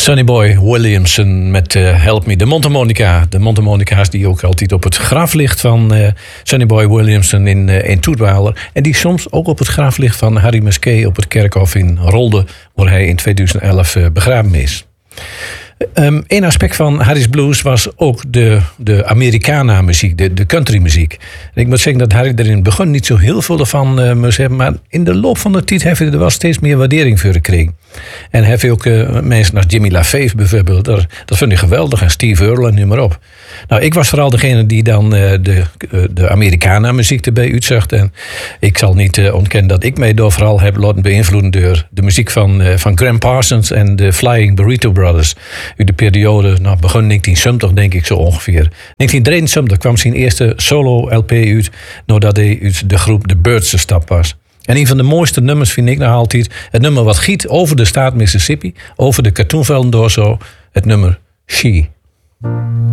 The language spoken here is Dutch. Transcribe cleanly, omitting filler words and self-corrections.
Sonny Boy Williamson met Help Me, de mondharmonica. De mondharmonica's die ook altijd op het graf ligt van Sonny Boy Williamson in Toetwaler. En die soms ook op het graf ligt van Harry Musquet op het kerkhof in Rolde, waar hij in 2011 begraven is. Een aspect van Harry's Blues was ook de Americana-muziek, de country-muziek. En ik moet zeggen dat Harry er in het begin niet zo heel veel van moest hebben, maar in de loop van de tijd heeft hij er wel steeds meer waardering voor gekregen. En heeft hij ook mensen als Jimmy LaFave bijvoorbeeld, dat vind ik geweldig, en Steve Earle en noem maar op. Nou, ik was vooral degene die dan de Americana-muziek erbij uitzocht. En ik zal niet ontkennen dat ik mij door vooral heb laten beïnvloeden door de muziek van Gram Parsons en de Flying Burrito Brothers. Uit de periode, begin 1970 denk ik zo ongeveer. 1973 kwam zijn eerste solo-LP uit, nadat hij uit de groep The Byrds gestapt was. En een van de mooiste nummers vind ik nog altijd het nummer wat giet over de staat Mississippi, over de katoenvelden door zo, het nummer She.